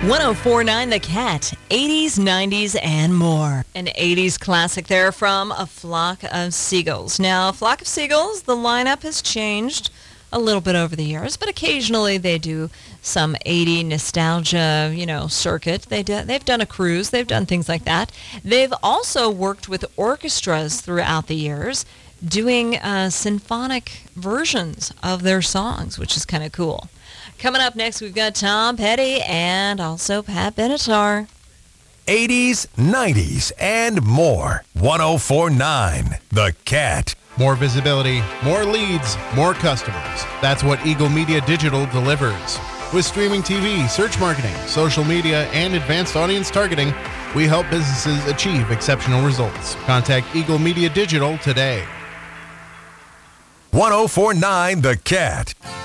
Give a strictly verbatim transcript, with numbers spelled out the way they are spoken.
one oh four point nine The Cat, eighties, nineties, and more. An eighties classic there from A Flock of Seagulls. Now, A Flock of Seagulls, the lineup has changed a little bit over the years, but occasionally they do some eighties nostalgia, you know, circuit. They do, they've done a cruise. They've done things like that. They've also worked with orchestras throughout the years, doing uh, symphonic versions of their songs, which is kind of cool. Coming up next, we've got Tom Petty and also Pat Benatar. eighties, nineties, and more. one oh four point nine The Cat. More visibility, more leads, more customers. That's what Eagle Media Digital delivers. With streaming T V, search marketing, social media, and advanced audience targeting, we help businesses achieve exceptional results. Contact Eagle Media Digital today. one oh four point nine The Cat.